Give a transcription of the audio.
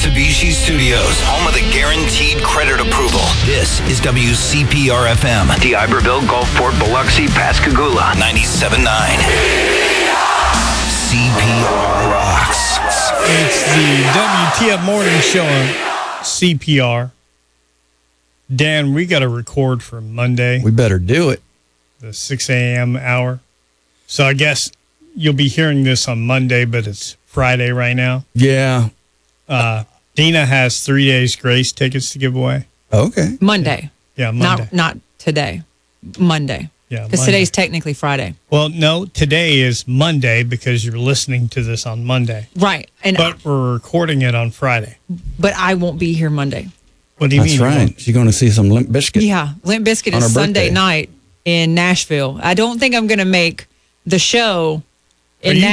Mitsubishi Studios, home of the guaranteed credit approval. This is WCPR-FM, DeIberville, Gulfport, Biloxi, Pascagoula, 97.9. CPR rocks. It's the WTF Morning Show on CPR. Dan, we got to record for Monday. We better do it. The 6 a.m. hour. So I guess you'll be hearing this on Monday, but it's Friday right now. Yeah. Dina has 3 days grace tickets to give away. Okay. Monday. Yeah, Monday. Not today. Monday. Yeah, because today's technically Friday. Well, no, today is Monday because you're listening to this on Monday. Right. But we're recording it on Friday. But I won't be here Monday. What do you mean? That's right. She's going to see some Limp Bizkit. Yeah. Limp Bizkit on is her Sunday birthday. night in Nashville. I don't think I'm going to make the show in